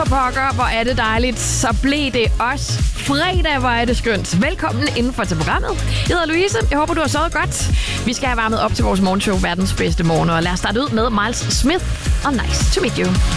for pokker, hvor er det dejligt. Så blev det også fredag, hvor er det skønt. Velkommen indenfor til programmet. Jeg hedder Louise. Jeg håber, du har sovet godt. Vi skal have varmet op til vores morgenshow, verdens bedste morgen. Og lad os starte ud med Miles Smith og Nice to Meet You.